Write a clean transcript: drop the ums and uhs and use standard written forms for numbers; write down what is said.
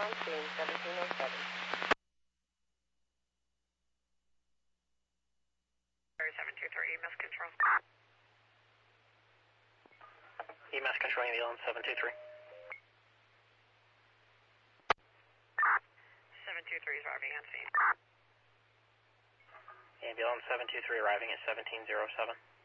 on scene, 1707. 723, EMS control. EMS control, ambulance 723. 723 is arriving on scene. Ambulance 723 arriving at 1707.